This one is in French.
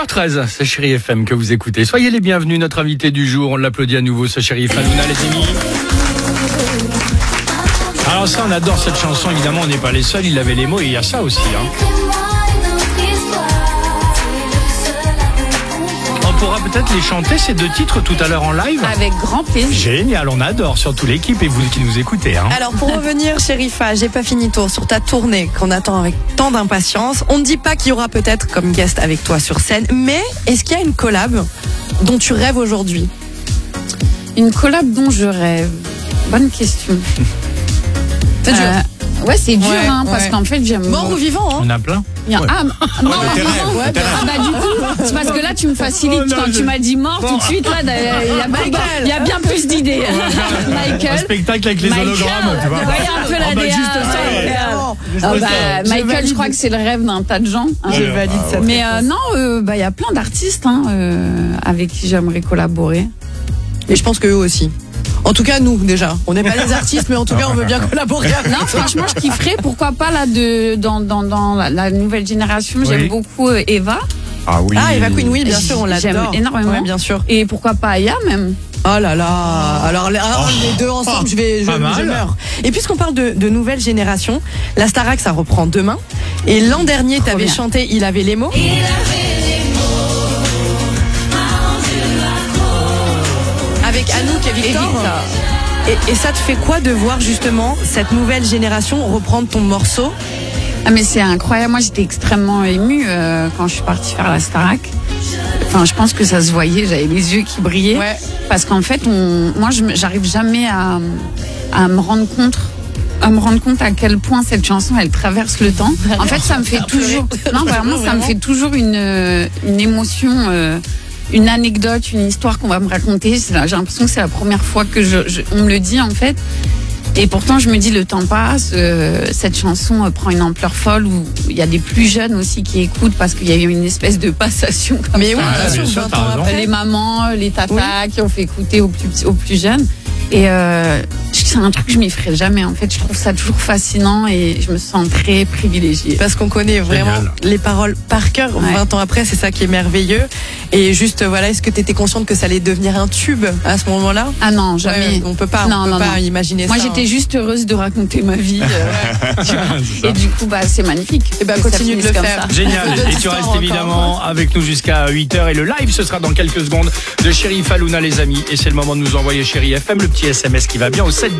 8h13, c'est Chérie FM que vous écoutez. Soyez les bienvenus, notre invité du jour. On l'applaudit à nouveau, ce Chérif Halouna, les amis. Alors ça, on adore cette chanson, évidemment, on n'est pas les seuls. Il avait les mots et il y a ça aussi. On pourra peut-être les chanter, ces deux titres, tout à l'heure en live. Avec grand plaisir. Génial, on adore, surtout l'équipe et vous qui nous écoutez. Alors pour revenir, Chérifa, j'ai pas fini tour sur ta tournée qu'on attend avec tant d'impatience. On ne dit pas qu'il y aura peut-être comme guest avec toi sur scène, mais est-ce qu'il y a une collab dont tu rêves aujourd'hui? Une collab dont je rêve. Bonne question. C'est dur. Ouais, c'est dur, parce qu'en fait, j'aime. Mort ou vivant, On a plein. Ah, non, vivant. ouais, Bah, du coup, c'est parce que là, tu me facilites. Quand tu m'as dit mort, tout de suite, là, il y a bien plus d'idées. Un spectacle avec les hologrammes, tu vois. Vous voyez un peu la DA. Michael, je crois que c'est le rêve d'un tas de gens. Je valide ça. Mais non, il y a plein d'artistes avec qui j'aimerais collaborer. Et je pense qu'eux aussi. En tout cas, nous, déjà. On n'est pas des artistes, mais en tout cas, on veut bien collaborer avec Non, franchement, je kifferais, pourquoi pas, là, dans la nouvelle génération. J'aime beaucoup Eva. Ah oui. Ah, Eva Queen, oui, bien sûr, on l'adore. J'aime énormément. Ouais, bien sûr. Et pourquoi pas Aya, même. Oh là là. Alors, les deux ensemble, je meurs. Et puisqu'on parle de nouvelle génération, la Starac, ça reprend demain. Et l'an dernier, t'avais chanté Il avait les mots. Avec Anouk et Victor. Et ça te fait quoi de voir justement cette nouvelle génération reprendre ton morceau? Ah mais c'est incroyable, moi j'étais extrêmement émue quand je suis partie faire la Starac. Enfin je pense que ça se voyait, j'avais les yeux qui brillaient. Ouais. Parce qu'en fait, moi j'arrive jamais à me rendre compte à quel point cette chanson elle traverse le temps. En fait ça me fait toujours, non vraiment ça me fait toujours une émotion. Une anecdote, une histoire qu'on va me raconter. J'ai l'impression que c'est la première fois que on me le dit en fait. Et pourtant je me dis le temps passe, cette chanson prend une ampleur folle où il y a des plus jeunes aussi qui écoutent parce qu'il y a eu une espèce de passation comme mais ça. Oui, bien sûr, 20 ans après. Les mamans, les tatas qui ont fait écouter aux plus jeunes. Et c'est un truc que je m'y ferai jamais en fait. Je trouve ça toujours fascinant et je me sens très privilégiée. Parce qu'on connaît vraiment les paroles par cœur. 20 ans après, c'est ça qui est merveilleux. Et juste, voilà, est-ce que tu étais consciente que ça allait devenir un tube à ce moment-là? Ah non, jamais. On peut pas imaginer Moi, ça. Moi, j'étais juste heureuse de raconter ma vie. Et du coup, c'est magnifique. Et continue de le faire. Génial. Et tu restes évidemment avec nous jusqu'à 8h. Et le live, ce sera dans quelques secondes de Chérif Halouna, les amis. Et c'est le moment de nous envoyer Chérie FM, le petit SMS qui va bien au 7